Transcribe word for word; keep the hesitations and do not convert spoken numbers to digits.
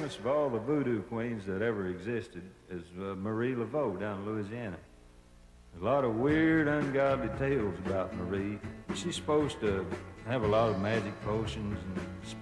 famous of all the voodoo queens that ever existed is uh, Marie Laveau down in Louisiana. A lot of weird, ungodly tales about Marie. She's supposed to have a lot of magic potions and